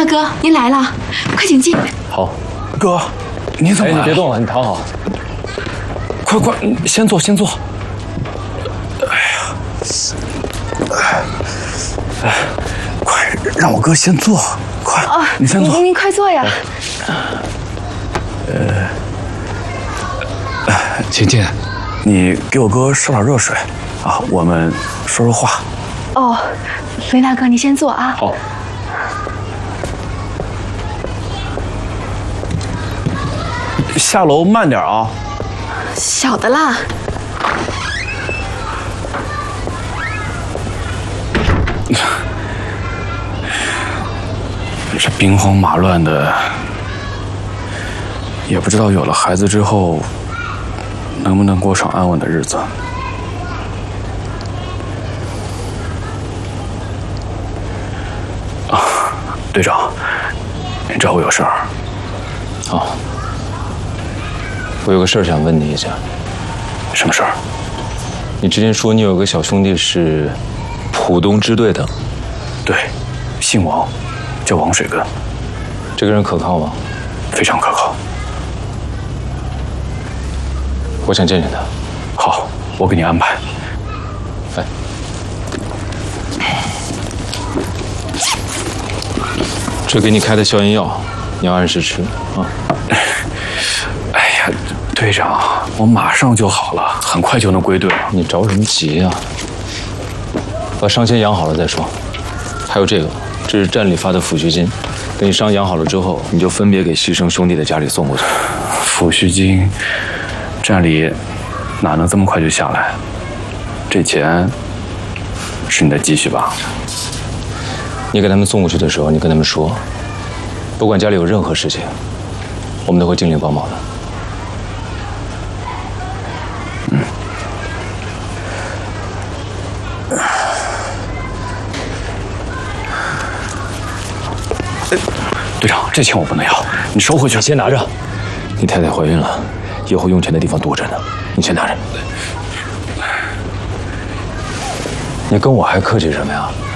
大哥，您来了，快请进。 好， 哥，你怎么来了？ 你别动了，你躺好。 快，先坐，先坐。快让我哥先坐，快，你先坐。 您快坐呀。 晴晴，你给我哥烧点热水啊，我们说说话。 哦，雷大哥，你先坐啊。 好。 下楼慢点啊。 小的啦。 这兵荒马乱的，也不知道有了孩子之后，能不能过上安稳的日子。啊，队长，你找我有事儿？ 哦，我有个事儿想问你一下。 什么事儿？ 你之前说你有个小兄弟是浦东支队的。 对，姓王，叫王水根。 这个人可靠吗？ 非常可靠。 我想见见他。 好，我给你安排。 哎，这给你开的消炎药，你要按时吃啊。 哎呀，队长，我马上就好了，很快就能归队了。 你着什么急呀？把伤先养好了再说。还有这个，这是站里发的抚恤金，等你伤养好了之后，你就分别给牺牲兄弟的家里送过去。 抚恤金，站里哪能这么快就下来？这钱是你的积蓄吧？ 你给他们送过去的时候，你跟他们说，不管家里有任何事情，我们都会尽力帮忙的。队长，这钱我不能要，你收回去。你先拿着。你太太怀孕了，以后用钱的地方多着呢，你先拿着。你跟我还客气什么呀？